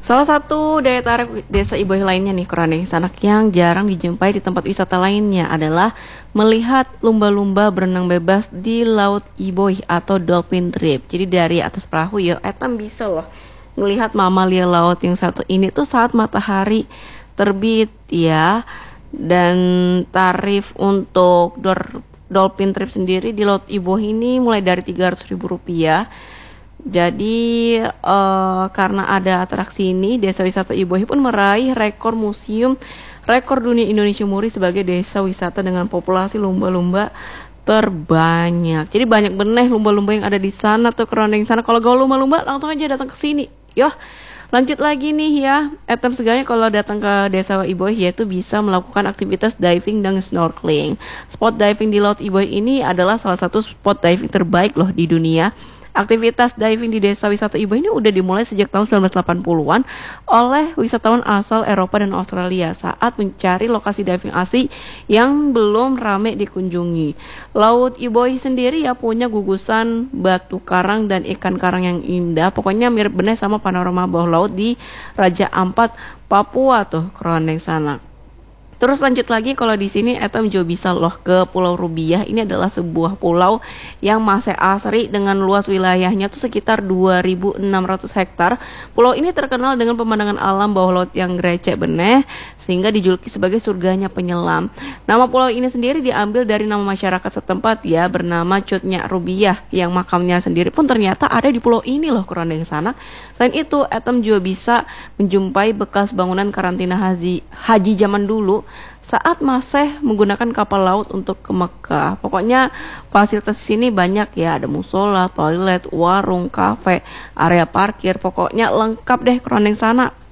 Salah satu daya tarik Desa Iboh lainnya nih, Kurandeng Sanak, yang jarang dijumpai di tempat wisata lainnya adalah melihat lumba-lumba berenang bebas di Laut Iboh atau dolphin trip. Jadi dari atas perahu ya, etam bisa loh melihat mamalia laut yang satu ini tuh saat matahari terbit ya. Dan tarif untuk dolphin trip sendiri di Laut Iboh ini mulai dari Rp300.000. Jadi karena ada atraksi ini, Desa Wisata Iboh pun meraih rekor museum rekor dunia Indonesia Muri sebagai desa wisata dengan populasi lumba-lumba terbanyak. Jadi banyak benih lumba-lumba yang ada di sana tuh, Kurandeng sana. Kalau gaul lumba-lumba langsung aja datang ke sini. Yoh, lanjut lagi nih ya. Etam segalanya kalau datang ke Desa Iboh yaitu bisa melakukan aktivitas diving dan snorkeling. Spot diving di Laut Iboh ini adalah salah satu spot diving terbaik loh di dunia. Aktivitas diving di Desa Wisata Iboh ini udah dimulai sejak tahun 1980-an oleh wisatawan asal Eropa dan Australia saat mencari lokasi diving asli yang belum ramai dikunjungi. Laut Iboh sendiri ya punya gugusan batu karang dan ikan karang yang indah. Pokoknya mirip bener sama panorama bawah laut di Raja Ampat, Papua tuh, Kurandeng sana. Terus lanjut lagi, kalau di sini etam juga bisa loh ke Pulau Rubiah. Ini adalah sebuah pulau yang masih asri dengan luas wilayahnya tuh sekitar 2.600 hektar. Pulau ini terkenal dengan pemandangan alam bawah laut yang receh beneh sehingga dijuluki sebagai surganya penyelam. Nama pulau ini sendiri diambil dari nama masyarakat setempat ya, bernama Cutnya Rubiah, yang makamnya sendiri pun ternyata ada di pulau ini loh, Kurandeng sana. Selain itu, etam juga bisa menjumpai bekas bangunan karantina haji zaman dulu saat masih menggunakan kapal laut untuk ke Mekah. Pokoknya fasilitas sini banyak ya, ada musola, toilet, warung, kafe, area parkir, pokoknya lengkap deh, Kurandeng sana.